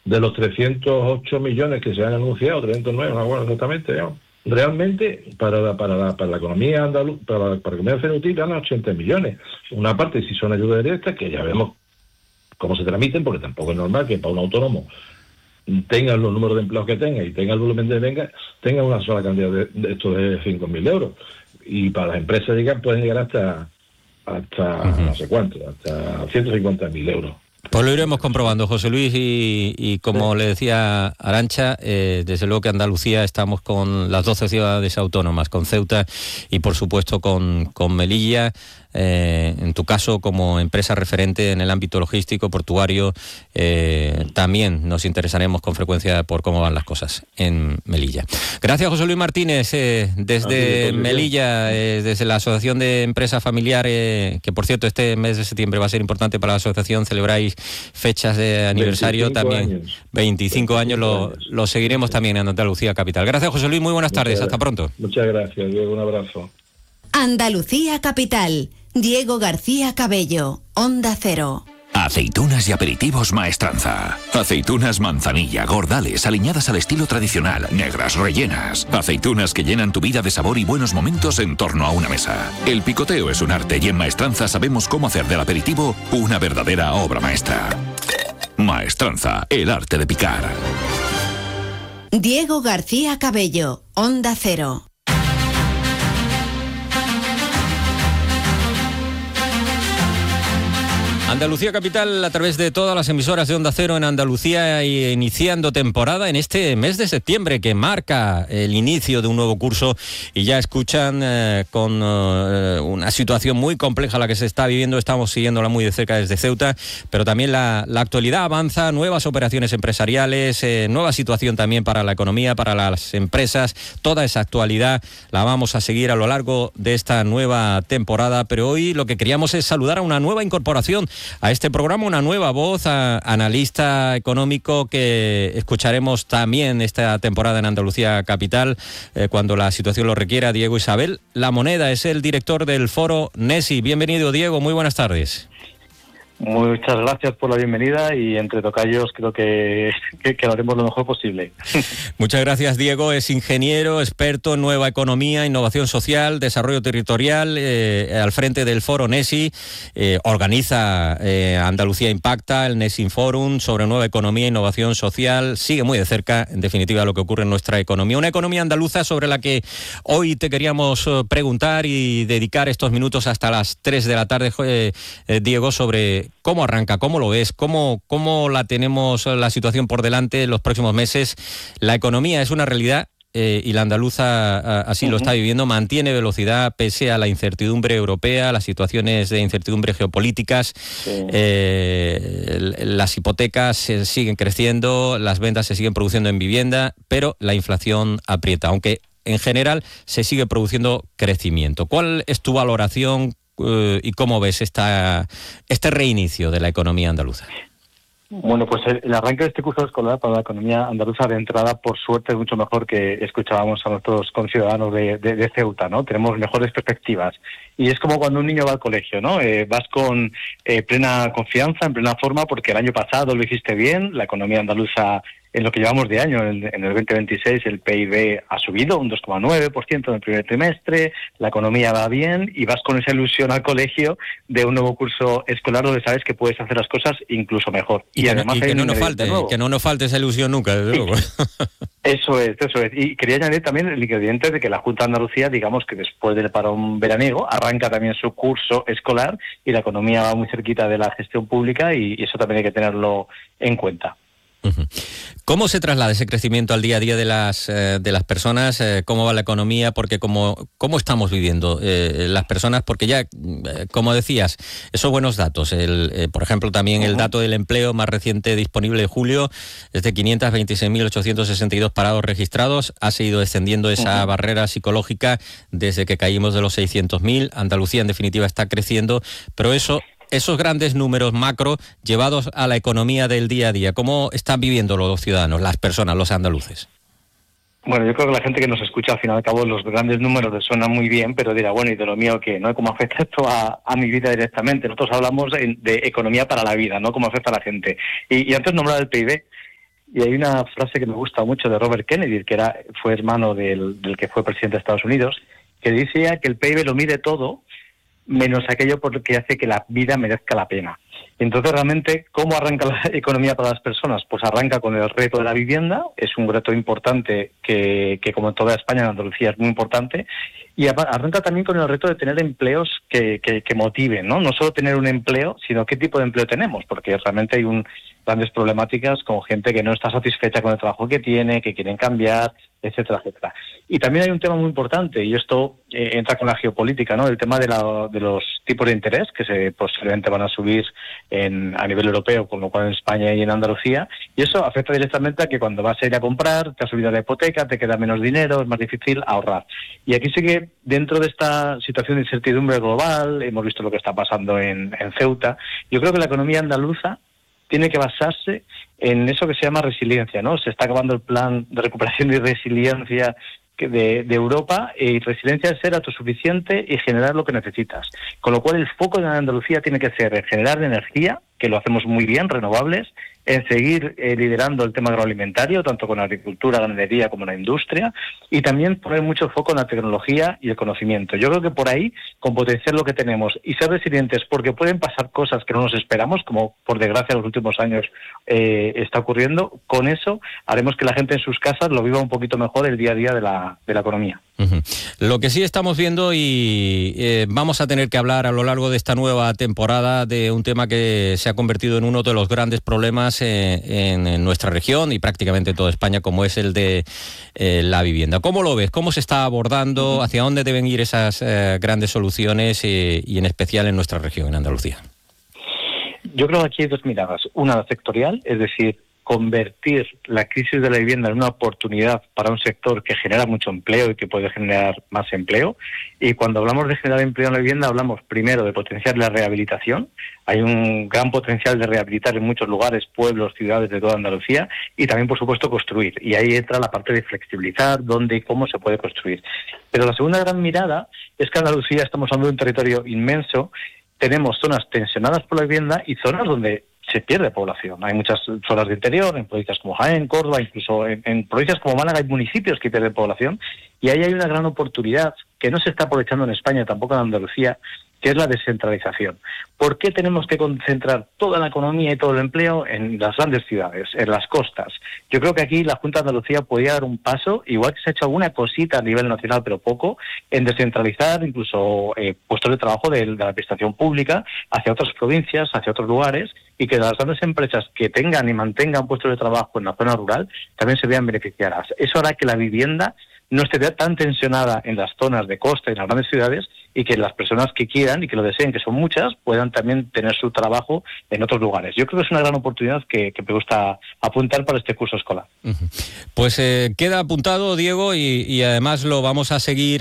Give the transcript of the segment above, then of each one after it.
de los 308 millones que se han anunciado, 309, no me acuerdo exactamente, digamos, realmente para la economía andaluz, para la economía Ceutí ganan 80 millones. Una parte si son ayudas directas, que ya vemos cómo se tramiten, porque tampoco es normal que para un autónomo tenga los números de empleados que tenga y tenga el volumen de venga, tenga una sola cantidad de estos de 5.000 euros. Y para las empresas pueden llegar hasta no sé cuánto, hasta 150.000 euros. Pues lo iremos comprobando, José Luis, y como le decía Arantxa, desde luego que Andalucía estamos con las 12 ciudades autónomas, con Ceuta y por supuesto con Melilla, en tu caso como empresa referente en el ámbito logístico, portuario, también nos interesaremos con frecuencia por cómo van las cosas en Melilla. Gracias, José Luis Martínez, desde Melilla, desde la Asociación de Empresa Familiar, que por cierto este mes de septiembre va a ser importante para la asociación, celebráis fechas de aniversario también, 25 años, lo seguiremos también en Andalucía Capital. Gracias, José Luis, muy buenas tardes, hasta pronto. Muchas gracias, Diego, un abrazo. Andalucía Capital, Diego García Cabello, Onda Cero. Aceitunas y aperitivos Maestranza. Aceitunas manzanilla, gordales, aliñadas al estilo tradicional, negras, rellenas. Aceitunas que llenan tu vida de sabor y buenos momentos en torno a una mesa. El picoteo es un arte y en Maestranza sabemos cómo hacer del aperitivo una verdadera obra maestra. Maestranza, el arte de picar. Diego García Cabello, Onda Cero. Andalucía Capital a través de todas las emisoras de Onda Cero en Andalucía, y iniciando temporada en este mes de septiembre que marca el inicio de un nuevo curso, y ya escuchan con una situación muy compleja la que se está viviendo. Estamos siguiéndola muy de cerca desde Ceuta, pero también la actualidad avanza, nuevas operaciones empresariales, nueva situación también para la economía, para las empresas. Toda esa actualidad la vamos a seguir a lo largo de esta nueva temporada, pero hoy lo que queríamos es saludar a una nueva incorporación a este programa, una nueva voz, analista económico que escucharemos también esta temporada en Andalucía Capital, cuando la situación lo requiera. Diego Isabel La Moneda es el director del Foro NESI. Bienvenido, Diego, muy buenas tardes. Muchas gracias por la bienvenida, y entre tocayos creo que lo haremos lo mejor posible. Muchas gracias, Diego. Es ingeniero, experto en nueva economía, innovación social, desarrollo territorial, al frente del Foro NESI. Organiza Andalucía Impacta, el NESI Forum sobre nueva economía e innovación social. Sigue muy de cerca, en definitiva, lo que ocurre en nuestra economía. Una economía andaluza sobre la que hoy te queríamos preguntar y dedicar estos minutos hasta las 3 de la tarde, Diego, sobre cómo arranca, cómo lo ves, cómo la tenemos la situación por delante en los próximos meses. La economía es una realidad y la andaluza así lo está viviendo, mantiene velocidad pese a la incertidumbre europea, las situaciones de incertidumbre geopolíticas. Sí. Las hipotecas siguen creciendo, las ventas se siguen produciendo en vivienda, pero la inflación aprieta, aunque en general se sigue produciendo crecimiento. ¿Cuál es tu valoración y cómo ves este reinicio de la economía andaluza? Bueno, pues el arranque de este curso escolar para la economía andaluza de entrada, por suerte, es mucho mejor que escuchábamos a nuestros conciudadanos de Ceuta, ¿no? Tenemos mejores perspectivas. Y es como cuando un niño va al colegio, ¿no? Vas con plena confianza, en plena forma, porque el año pasado lo hiciste bien. La economía andaluza, en lo que llevamos de año, en el 2026, el PIB ha subido un 2,9% en el primer trimestre, la economía va bien, y vas con esa ilusión al colegio de un nuevo curso escolar donde sabes que puedes hacer las cosas incluso mejor. Y además que no nos falte esa ilusión nunca, desde luego. Eso es. Y quería añadir también el ingrediente de que la Junta de Andalucía, digamos que después del parón veraniego, arranca también su curso escolar, y la economía va muy cerquita de la gestión pública, y eso también hay que tenerlo en cuenta. ¿Cómo se traslada ese crecimiento al día a día de las personas? ¿Cómo va la economía? Porque ¿cómo estamos viviendo las personas? Porque ya, como decías, esos buenos datos. Por ejemplo, también el dato del empleo más reciente disponible de julio es de 526.862 parados registrados. Ha seguido descendiendo esa barrera psicológica desde que caímos de los 600.000. Andalucía, en definitiva, está creciendo, pero esos grandes números macro llevados a la economía del día a día, ¿cómo están viviendo los ciudadanos, las personas, los andaluces? Bueno, yo creo que la gente que nos escucha, al fin y al cabo, los grandes números les suenan muy bien, pero dirá, bueno, ¿y de lo mío qué? ¿No? ¿Cómo afecta esto a mi vida directamente? Nosotros hablamos de economía para la vida, ¿no? ¿Cómo afecta a la gente? Y antes nombraba el PIB. y hay una frase que me gusta mucho de Robert Kennedy, que fue hermano del que fue presidente de Estados Unidos, que decía que el PIB lo mide todo, menos aquello por lo que hace que la vida merezca la pena. Entonces, realmente, ¿cómo arranca la economía para las personas? Pues arranca con el reto de la vivienda, es un reto importante que como en toda España, en Andalucía es muy importante, y arranca también con el reto de tener empleos que motiven, ¿no? No solo tener un empleo, sino qué tipo de empleo tenemos, porque realmente hay grandes problemáticas con gente que no está satisfecha con el trabajo que tiene, que quieren cambiar, etcétera, etcétera. Y también hay un tema muy importante, y esto entra con la geopolítica, ¿no? El tema de los tipos de interés, que posiblemente van a subir a nivel europeo, con lo cual en España y en Andalucía, y eso afecta directamente a que cuando vas a ir a comprar, te ha subido la hipoteca, te queda menos dinero, es más difícil ahorrar. Y aquí sí que, dentro de esta situación de incertidumbre global, hemos visto lo que está pasando en Ceuta, yo creo que la economía andaluza tiene que basarse en eso que se llama resiliencia, ¿no? Se está acabando el plan de recuperación y resiliencia de Europa, y resiliencia es ser autosuficiente y generar lo que necesitas. Con lo cual el foco de Andalucía tiene que ser en generar energía, que lo hacemos muy bien, renovables, en seguir liderando el tema agroalimentario, tanto con la agricultura, ganadería como la industria, y también poner mucho foco en la tecnología y el conocimiento. Yo creo que por ahí, con potenciar lo que tenemos y ser resilientes, porque pueden pasar cosas que no nos esperamos, como por desgracia en los últimos años está ocurriendo, con eso haremos que la gente en sus casas lo viva un poquito mejor el día a día de la economía. Uh-huh. Lo que sí estamos viendo, y vamos a tener que hablar a lo largo de esta nueva temporada de un tema que se ha convertido en uno de los grandes problemas en nuestra región y prácticamente en toda España, como es el de la vivienda. ¿Cómo lo ves? ¿Cómo se está abordando? ¿Hacia dónde deben ir esas grandes soluciones y en especial en nuestra región, en Andalucía? Yo creo que aquí hay dos miradas. Una sectorial, es decir, convertir la crisis de la vivienda en una oportunidad para un sector que genera mucho empleo y que puede generar más empleo. Y cuando hablamos de generar empleo en la vivienda, hablamos primero de potenciar la rehabilitación. Hay un gran potencial de rehabilitar en muchos lugares, pueblos, ciudades de toda Andalucía, y también, por supuesto, construir. Y ahí entra la parte de flexibilizar dónde y cómo se puede construir. Pero la segunda gran mirada es que Andalucía, estamos hablando de un territorio inmenso, tenemos zonas tensionadas por la vivienda y zonas donde se pierde población. Hay muchas zonas de interior, en provincias como Jaén, Córdoba, incluso en provincias como Málaga hay municipios que pierden población, y ahí hay una gran oportunidad que no se está aprovechando en España, tampoco en Andalucía, que es la descentralización. ¿Por qué tenemos que concentrar toda la economía y todo el empleo en las grandes ciudades, en las costas? Yo creo que aquí la Junta de Andalucía podría dar un paso, igual que se ha hecho alguna cosita a nivel nacional, pero poco, en descentralizar incluso puestos de trabajo de la administración pública hacia otras provincias, hacia otros lugares, y que las grandes empresas que tengan y mantengan puestos de trabajo en la zona rural también se vean beneficiadas. Eso hará que la vivienda no esté tan tensionada en las zonas de costa y en las grandes ciudades, y que las personas que quieran y que lo deseen, que son muchas, puedan también tener su trabajo en otros lugares. Yo creo que es una gran oportunidad que me gusta apuntar para este curso escolar. Pues queda apuntado, Diego, y además lo vamos a seguir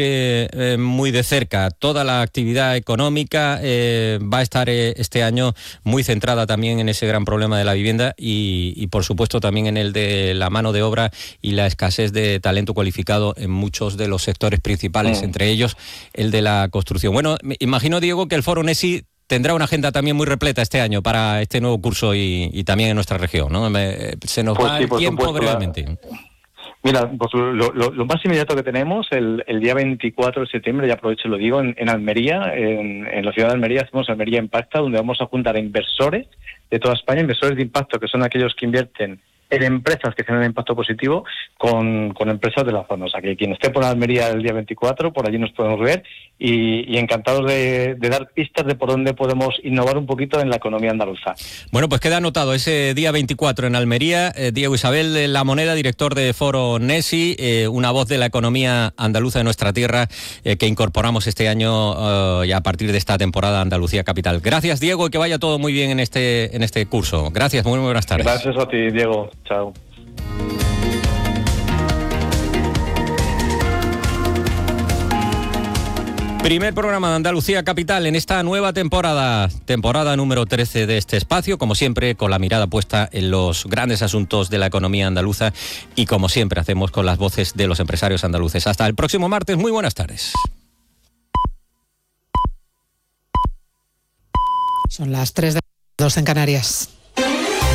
muy de cerca. Toda la actividad económica va a estar este año muy centrada también en ese gran problema de la vivienda y por supuesto también en el de la mano de obra y la escasez de talento cualificado en muchos de los sectores principales, entre ellos el de la construcción. Bueno, me imagino, Diego, que el Foro NESI tendrá una agenda también muy repleta este año para este nuevo curso y también en nuestra región, ¿no? Se nos va el tiempo brevemente. Mira, pues lo más inmediato que tenemos, el día 24 de septiembre, ya aprovecho y lo digo, en Almería, en la ciudad de Almería, hacemos Almería Impacta, donde vamos a juntar a inversores de toda España, inversores de impacto, que son aquellos que invierten en empresas que generan impacto positivo con empresas de la zona. O sea, que quien esté por Almería el día 24, por allí nos podemos ver y encantados de dar pistas de por dónde podemos innovar un poquito en la economía andaluza. Bueno, pues queda anotado ese día 24 en Almería. Diego Isabel de La Moneda, director de Foro NESI, una voz de la economía andaluza de nuestra tierra que incorporamos este año y a partir de esta temporada Andalucía Capital. Gracias, Diego, y que vaya todo muy bien en este curso. Gracias, muy buenas tardes. Gracias a ti, Diego. Chao. Primer programa de Andalucía Capital en esta nueva temporada número 13 de este espacio, como siempre con la mirada puesta en los grandes asuntos de la economía andaluza y como siempre hacemos con las voces de los empresarios andaluces. Hasta el próximo martes, muy buenas tardes. Son las 3:02 en Canarias.